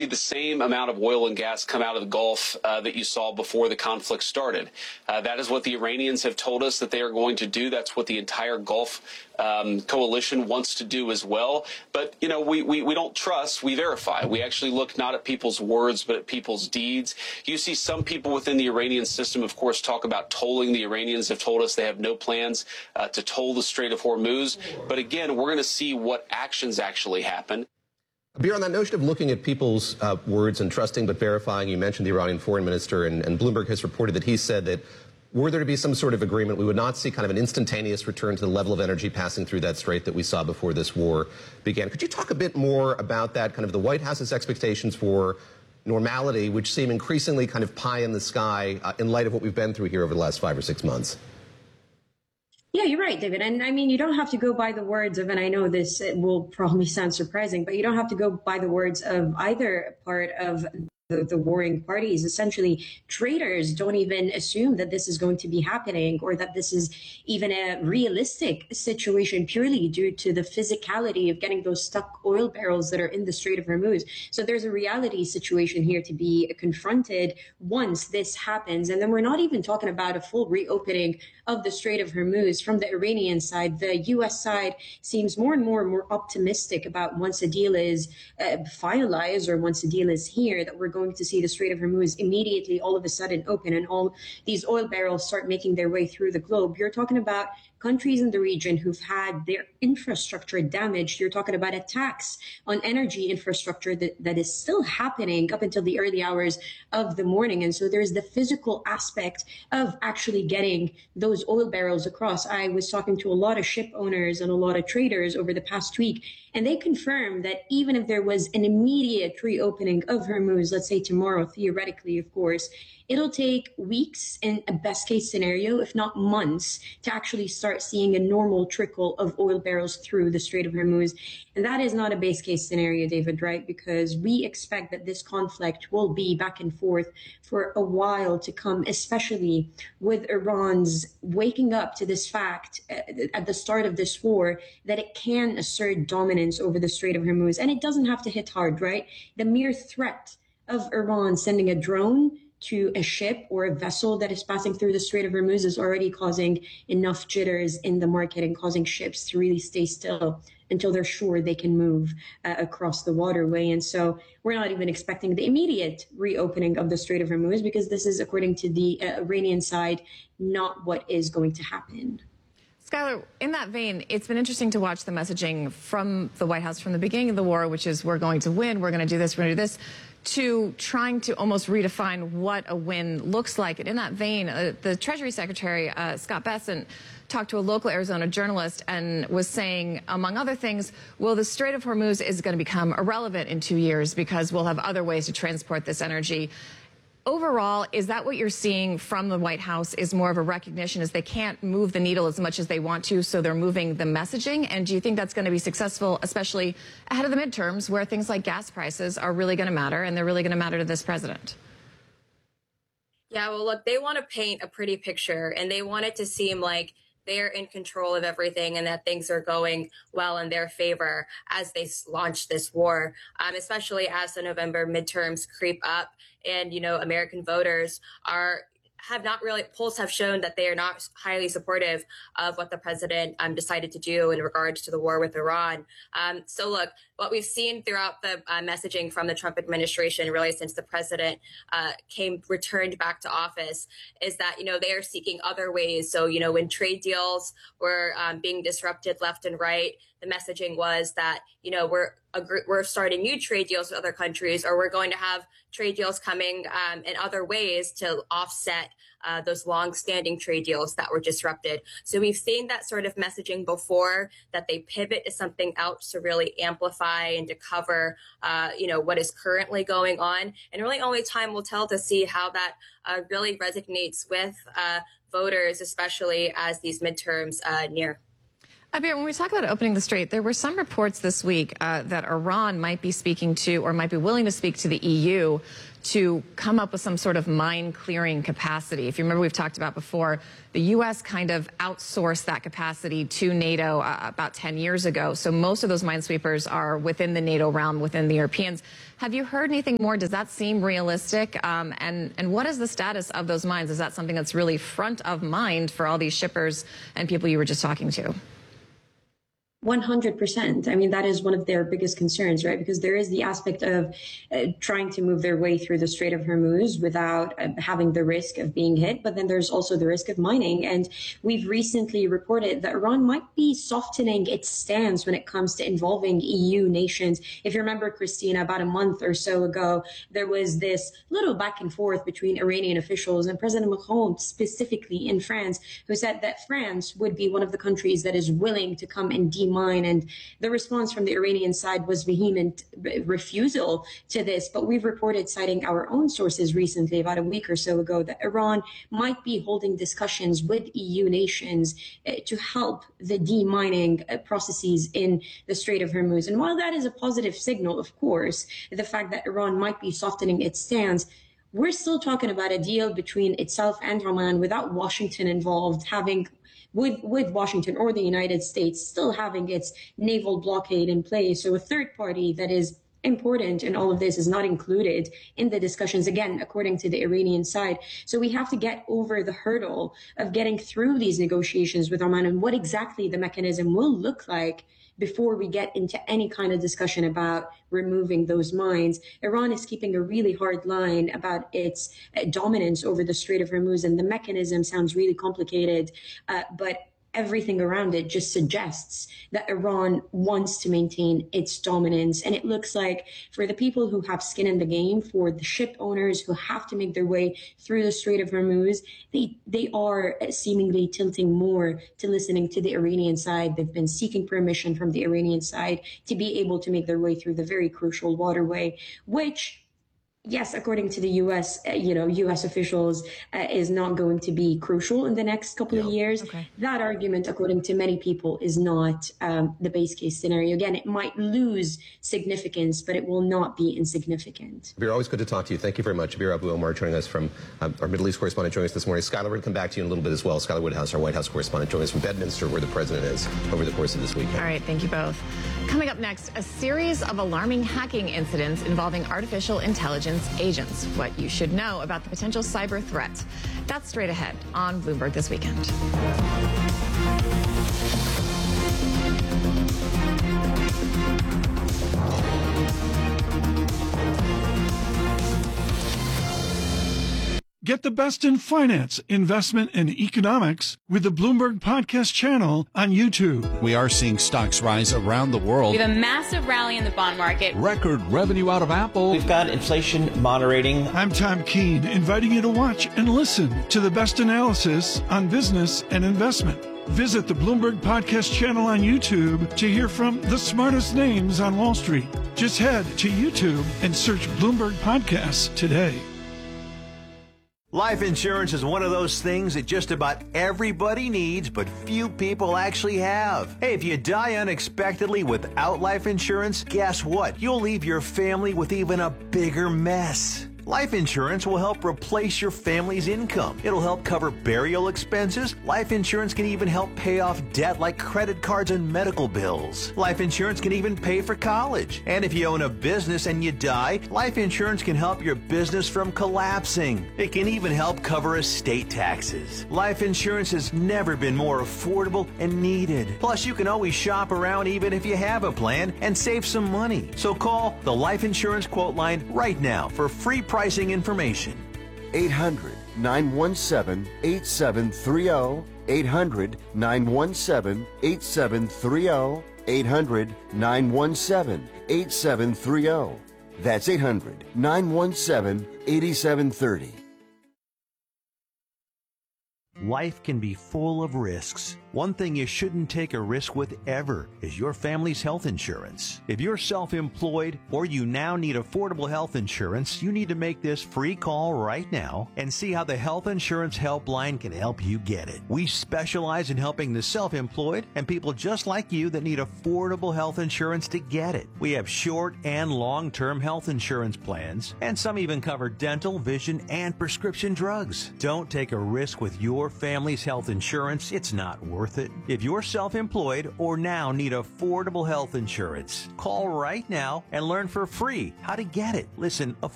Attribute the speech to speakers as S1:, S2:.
S1: the same amount of oil and gas come out of the Gulf that you saw before the conflict started. That is what the Iranians have told us that they are going to do. That's what the entire Gulf coalition wants to do as well. But, you know, we don't trust, we verify. We actually look not at people's words, but at people's deeds. You see some people within the Iranian system, of course, talk about tolling. The Iranians have told us they have no plans to toll the Strait of Hormuz. But again, we're going to see what actions actually happen.
S2: Abir, on that notion of looking at people's words and trusting but verifying, you mentioned the Iranian foreign minister, and Bloomberg has reported that he said that were there to be some sort of agreement, we would not see kind of an instantaneous return to the level of energy passing through that strait that we saw before this war began. Could you talk a bit more about that, kind of the White House's expectations for normality, which seem increasingly kind of pie in the sky in light of what we've been through here over the last 5 or 6 months?
S3: Yeah, you're right, David. And I mean, you don't have to go by the words of, and I know this will probably sound surprising, but you don't have to go by the words of either part of the warring parties. Essentially, traders don't even assume that this is going to be happening or that this is even a realistic situation purely due to the physicality of getting those stuck oil barrels that are in the Strait of Hormuz. So there's a reality situation here to be confronted once this happens. And then we're not even talking about a full reopening of the Strait of Hormuz from the Iranian side. The U.S. side seems more and more optimistic about once a deal is finalized or once a deal is here, that we're going to see the Strait of Hormuz immediately all of a sudden open and all these oil barrels start making their way through the globe. You're talking about countries in the region who've had their infrastructure damaged. You're talking about attacks on energy infrastructure that is still happening up until the early hours of the morning. And so there's the physical aspect of actually getting those oil barrels across. I was talking to a lot of ship owners and a lot of traders over the past week, and they confirmed that even if there was an immediate reopening of Hormuz, let's say tomorrow, theoretically, of course, it'll take weeks in a best case scenario, if not months, to actually start seeing a normal trickle of oil barrels through the Strait of Hormuz. And that is not a base case scenario, David, right? Because we expect that this conflict will be back and forth for a while to come, especially with Iran's waking up to this fact at the start of this war that it can assert dominance over the Strait of Hormuz. And it doesn't have to hit hard, right? The mere threat of Iran sending a drone to a ship or a vessel that is passing through the Strait of Hormuz is already causing enough jitters in the market and causing ships to really stay still until they're sure they can move across the waterway. And so we're not even expecting the immediate reopening of the Strait of Hormuz because this is, according to the Iranian side, not what is going to happen.
S4: Skylar, in that vein, it's been interesting to watch the messaging from the White House from the beginning of the war, which is we're going to win, we're going to do this, we're going to do this, to trying to almost redefine what a win looks like. And in that vein, the Treasury Secretary, Scott Bessent, talked to a local Arizona journalist and was saying, among other things, well, the Strait of Hormuz is going to become irrelevant in 2 years because we'll have other ways to transport this energy. Overall, is that what you're seeing from the White House, is more of a recognition as they can't move the needle as much as they want to, so they're moving the messaging? And do you think that's going to be successful, especially ahead of the midterms, where things like gas prices are really going to matter, and they're really going to matter to this president?
S5: Yeah, well, look, they want to paint a pretty picture, and they want it to seem like they're in control of everything and that things are going well in their favor as they launch this war, especially as the November midterms creep up. And, you know, American voters have not really, polls have shown that they are not highly supportive of what the president decided to do in regards to the war with Iran. So look, what we've seen throughout the messaging from the Trump administration, really since the president returned back to office, is that, you know, they are seeking other ways. So, you know, when trade deals were being disrupted left and right, the messaging was that, you know, we're starting new trade deals with other countries, or we're going to have trade deals coming in other ways to offset those long-standing trade deals that were disrupted. So we've seen that sort of messaging before, that they pivot to something else to really amplify and to cover, you know, what is currently going on. And really only time will tell to see how that really resonates with voters, especially as these midterms near.
S4: Abir, when we talk about opening the strait, there were some reports this week that Iran might be speaking to or might be willing to speak to the EU to come up with some sort of mine clearing capacity. If you remember, we've talked about before, the U.S. kind of outsourced that capacity to NATO about 10 years ago. So most of those minesweepers are within the NATO realm, within the Europeans. Have you heard anything more? Does that seem realistic? And what is the status of those mines? Is that something that's really front of mind for all these shippers and people you were just talking to?
S3: 100%. I mean, that is one of their biggest concerns, right? Because there is the aspect of trying to move their way through the Strait of Hormuz without having the risk of being hit. But then there's also the risk of mining. And we've recently reported that Iran might be softening its stance when it comes to involving EU nations. If you remember, Christina, about a month or so ago, there was this little back and forth between Iranian officials and President Macron, specifically in France, who said that France would be one of the countries that is willing to come and mine. And the response from the Iranian side was vehement refusal to this. But we've reported, citing our own sources recently, about a week or so ago, that Iran might be holding discussions with EU nations to help the demining processes in the Strait of Hormuz. And while that is a positive signal, of course, the fact that Iran might be softening its stance, we're still talking about a deal between itself and Oman without Washington involved, having with Washington or the United States still having its naval blockade in place. So a third party that is important in all of this is not included in the discussions, again, according to the Iranian side. So we have to get over the hurdle of getting through these negotiations with Oman and what exactly the mechanism will look like before we get into any kind of discussion about removing those mines. Iran is keeping a really hard line about its dominance over the Strait of Hormuz, and the mechanism sounds really complicated, but everything around it just suggests that Iran wants to maintain its dominance. And it looks like for the people who have skin in the game, for the ship owners who have to make their way through the Strait of Hormuz, they are seemingly tilting more to listening to the Iranian side. They've been seeking permission from the Iranian side to be able to make their way through the very crucial waterway, which, yes, according to the U.S., U.S. officials, is not going to be crucial in the next couple of years. Okay. That argument, according to many people, is not the base case scenario. Again, it might lose significance, but it will not be insignificant.
S2: Abir, always good to talk to you. Thank you very much. Abir Abu-Omar joining us from our Middle East correspondent joining us this morning. Skylar, we're going to come back to you in a little bit as well. Skylar Woodhouse, our White House correspondent, joining us from Bedminster, where the president is over the course of this weekend.
S4: All right, thank you both. Coming up next, a series of alarming hacking incidents involving artificial intelligence agents. What you should know about the potential cyber threat. That's straight ahead on Bloomberg This Weekend.
S6: Get the best in finance, investment, and economics with the Bloomberg Podcast channel on YouTube.
S7: We are seeing stocks rise around the world.
S8: We have a massive rally in the bond market.
S7: Record revenue out of Apple.
S9: We've got inflation moderating.
S6: I'm Tom Keene, inviting you to watch and listen to the best analysis on business and investment. Visit the Bloomberg Podcast channel on YouTube to hear from the smartest names on Wall Street. Just head to YouTube and search Bloomberg Podcasts today.
S10: Life insurance is one of those things that just about everybody needs, but few people actually have. Hey, if you die unexpectedly without life insurance, guess what? You'll leave your family with even a bigger mess. Life insurance will help replace your family's income. It'll help cover burial expenses. Life insurance can even help pay off debt like credit cards and medical bills. Life insurance can even pay for college. And if you own a business and you die, life insurance can help your business from collapsing. It can even help cover estate taxes. Life insurance has never been more affordable and needed. Plus, you can always shop around even if you have a plan and save some money. So call the Life Insurance Quote Line right now for free pricing information.
S11: 800-917-8730. 800-917-8730. 800-917-8730. That's 800-917-8730.
S10: Life can be full of risks. One thing you shouldn't take a risk with ever is your family's health insurance. If you're self-employed or you now need affordable health insurance, you need to make this free call right now and see how the Health Insurance Helpline can help you get it. We specialize in helping the self-employed and people just like you that need affordable health insurance to get it. We have short and long-term health insurance plans, and some even cover dental, vision, and prescription drugs. Don't take a risk with your family's health insurance. It's not worth it. If you're self-employed or now need affordable health insurance, call right now and learn for free how to get it. Listen,